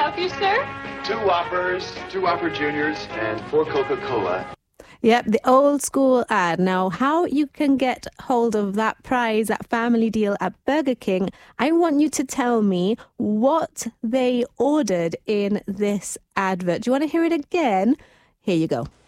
help you, sir? 2 Whoppers, 2 Whopper Juniors, and 4 Coca-Cola. Yep, the old school ad. Now, how you can get hold of that prize, that family deal at Burger King, I want you to tell me what they ordered in this advert. Do you want to hear it again? Here you go.